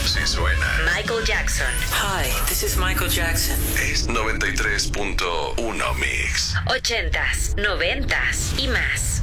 Si suena. Michael Jackson. Hi, this is Michael Jackson. Es 93.1 Mix. 80s, 90s y más.